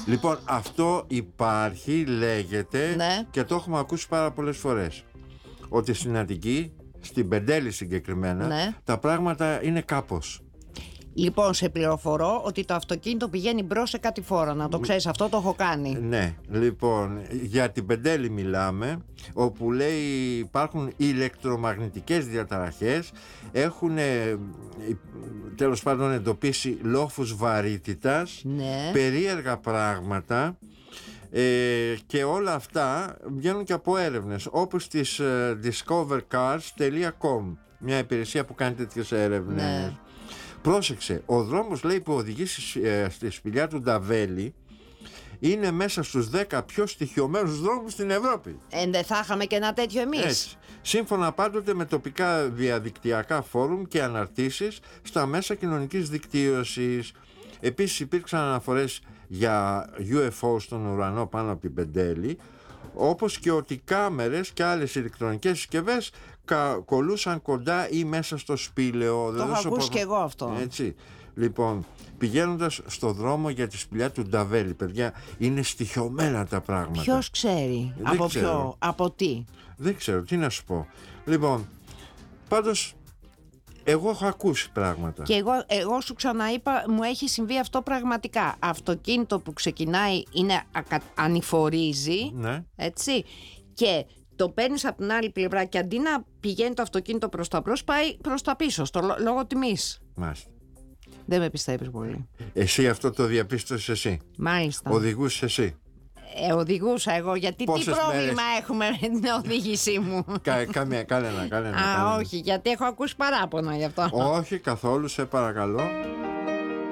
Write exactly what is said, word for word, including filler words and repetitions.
Λοιπόν, αυτό υπάρχει, λέγεται, ναι. και το έχουμε ακούσει πάρα πολλές φορές. Ότι στην Αττική, στην Πεντέλη συγκεκριμένα, ναι. τα πράγματα είναι κάπως. Λοιπόν, σε πληροφορώ ότι το αυτοκίνητο πηγαίνει μπρος σε κάτι φόρα. Να το ξέρεις, αυτό το έχω κάνει. Ναι, λοιπόν, για την Πεντέλη μιλάμε, όπου λέει υπάρχουν ηλεκτρομαγνητικές διαταραχές, έχουν τέλος πάντων εντοπίσει λόφους βαρύτητας, ναι. περίεργα πράγματα. Ε, και όλα αυτά βγαίνουν και από έρευνες όπως της uh, discover cars τελεία com, μια υπηρεσία που κάνει τέτοιες έρευνες. Ναι. Πρόσεξε, ο δρόμος, λέει, που οδηγεί στη, στη σπηλιά του Νταβέλη είναι μέσα στους δέκα πιο στοιχειωμένους δρόμους στην Ευρώπη. Ε, δεν θα είχαμε και ένα τέτοιο εμείς. Έτσι. Σύμφωνα πάντοτε με τοπικά διαδικτυακά φόρουμ και αναρτήσεις στα μέσα κοινωνικής δικτύωσης. Επίσης υπήρξαν αναφορές για γιου εφ ο στον ουρανό πάνω από την Πεντέλη, όπως και ότι κάμερες και άλλες ηλεκτρονικές συσκευές κα, κολούσαν κοντά ή μέσα στο σπήλαιο. Το έχω ακούσει προ... και εγώ αυτό. Έτσι. Λοιπόν, πηγαίνοντας στο δρόμο για τη σπηλιά του Νταβέλη, παιδιά, είναι στοιχειωμένα τα πράγματα. Ποιος ξέρει? Δεν από ξέρω. ποιο, από τι? Δεν ξέρω, τι να σου πω. Λοιπόν, πάντως εγώ έχω ακούσει πράγματα. Και εγώ, εγώ σου ξαναείπα, μου έχει συμβεί αυτό πραγματικά. Αυτοκίνητο που ξεκινάει είναι ακα, ανηφορίζει, ναι. έτσι, και το παίρνεις από την άλλη πλευρά και αντί να πηγαίνει το αυτοκίνητο προς τα μπρος, πάει προς τα πίσω, στο λόγο τιμής. Μάλιστα. Δεν με πιστεύεις πολύ. Εσύ αυτό το διαπίστωσες εσύ? Μάλιστα. Οδηγούσες εσύ? Ε, οδηγούσα εγώ, γιατί Πόσες τι πρόβλημα μέρες... έχουμε με την οδήγησή μου? Κα, κάμια, κάνε ένα, κάνε ένα. Α, κάνε ένα. όχι, γιατί έχω ακούσει παράπονα γι' αυτό. Όχι καθόλου, σε παρακαλώ.